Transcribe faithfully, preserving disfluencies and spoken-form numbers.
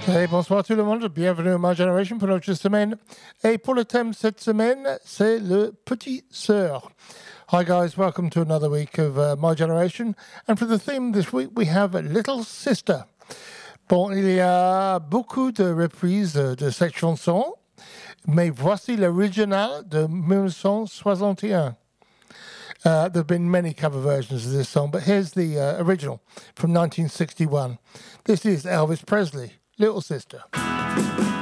Et bonsoir tout le monde, bienvenue à My Generation pour notre semaine. Et pour le thème cette semaine, c'est le petit sœur. Hi guys, welcome to another week of uh, My Generation. And for the theme this week, we have Little Sister. Bon, il y a beaucoup de reprises de cette chanson, mais voici l'original de dix-neuf cent soixante et un. Uh, there have been many cover versions of this song, but here's the uh, original from nineteen sixty-one. This is Elvis Presley, Little Sister.